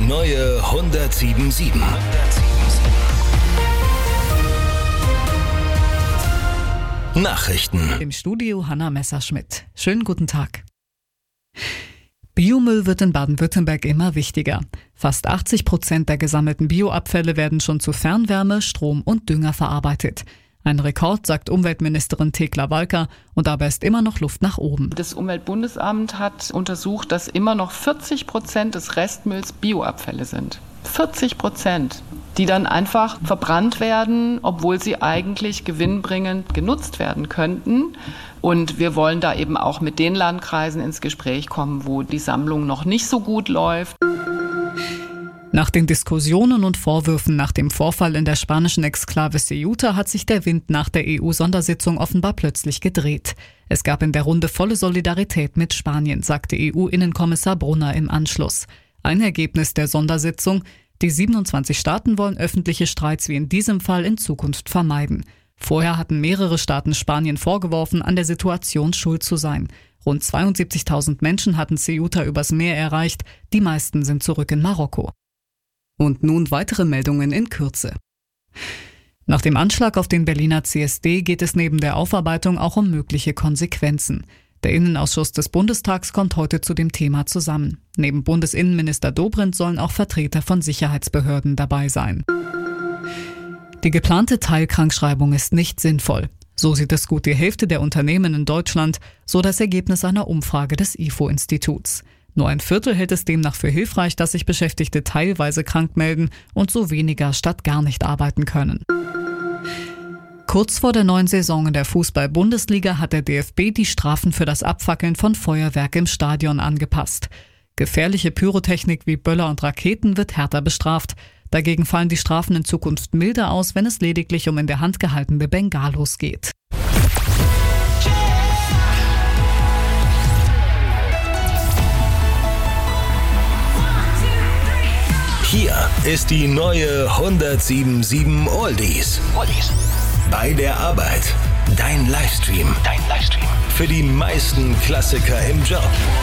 neue 107.7. Nachrichten. Im Studio Hanna Messerschmidt. Schönen guten Tag. Biomüll wird in Baden-Württemberg immer wichtiger. Fast 80% der gesammelten Bioabfälle werden schon zu Fernwärme, Strom und Dünger verarbeitet. Ein Rekord, sagt Umweltministerin Thekla Walker, und dabei ist immer noch Luft nach oben. Das Umweltbundesamt hat untersucht, dass immer noch 40% des Restmülls Bioabfälle sind. 40%, die dann einfach verbrannt werden, obwohl sie eigentlich gewinnbringend genutzt werden könnten. Und wir wollen da eben auch mit den Landkreisen ins Gespräch kommen, wo die Sammlung noch nicht so gut läuft. Nach den Diskussionen und Vorwürfen nach dem Vorfall in der spanischen Exklave Ceuta hat sich der Wind nach der EU-Sondersitzung offenbar plötzlich gedreht. Es gab in der Runde volle Solidarität mit Spanien, sagte EU-Innenkommissar Brunner im Anschluss. Ein Ergebnis der Sondersitzung: Die 27 Staaten wollen öffentliche Streits wie in diesem Fall in Zukunft vermeiden. Vorher hatten mehrere Staaten Spanien vorgeworfen, an der Situation schuld zu sein. Rund 72.000 Menschen hatten Ceuta übers Meer erreicht, die meisten sind zurück in Marokko. Und nun weitere Meldungen in Kürze. Nach dem Anschlag auf den Berliner CSD geht es neben der Aufarbeitung auch um mögliche Konsequenzen. Der Innenausschuss des Bundestags kommt heute zu dem Thema zusammen. Neben Bundesinnenminister Dobrindt sollen auch Vertreter von Sicherheitsbehörden dabei sein. Die geplante Teilkrankschreibung ist nicht sinnvoll. So sieht es gut die Hälfte der Unternehmen in Deutschland, so das Ergebnis einer Umfrage des IFO-Instituts. Nur ein Viertel hält es demnach für hilfreich, dass sich Beschäftigte teilweise krank melden und so weniger statt gar nicht arbeiten können. Kurz vor der neuen Saison in der Fußball-Bundesliga hat der DFB die Strafen für das Abfackeln von Feuerwerk im Stadion angepasst. Gefährliche Pyrotechnik wie Böller und Raketen wird härter bestraft. Dagegen fallen die Strafen in Zukunft milder aus, wenn es lediglich um in der Hand gehaltene Bengalos geht. Hier ist die neue 107.7 Oldies. Bei der Arbeit. Dein Livestream. Für die meisten Klassiker im Job.